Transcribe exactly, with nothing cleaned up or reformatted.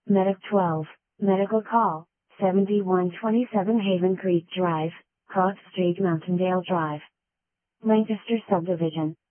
Medic twelve, Medical Call, seventy-one twenty-seven Haven Creek Drive, Cross Street Mountaindale Drive. Lancaster Subdivision.